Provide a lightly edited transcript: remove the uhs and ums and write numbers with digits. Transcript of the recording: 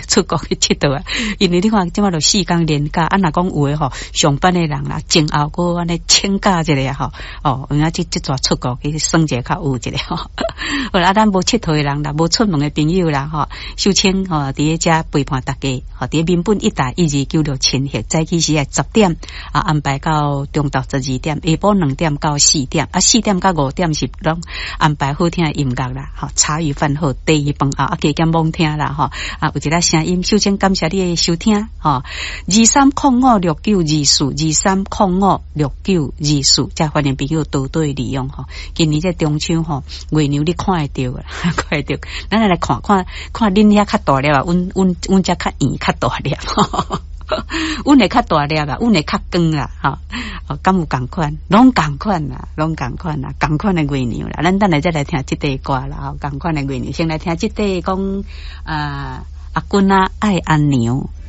出国去佚佗啊。因为你看即马就4天连假，啊若讲有诶吼，上班诶人啦，前后个安尼请假一个吼，哦，有影即抓出国去耍者较有一个吼。好啦，咱无佚佗诶人啦，无出门诶朋友啦，吼，秀清吼伫遮陪伴大家，吼，伫民本1台129千赫，早起时10点啊，安排到中昼12点，下晡2点到4点，啊4点到5点是拢安排好听诶音乐啦，吼，茶余饭后第一饭啊，加减罔听啦，吼，啊有一个声音，秀清感谢你诶收听，吼，23056924，23056924，再欢迎朋友多多利用吼，今年这中秋吼，月娘你看会到啦，看会到，咱来看恁遐较大粒啊，阮遮较圆较大粒。阮会较大粒啊，阮会较光啦，吼，敢有共款？拢共款啦，共款的月娘啦。咱等下再来听即块歌啦，吼，共款的月娘，先来听即块讲阿君啊爱安娘。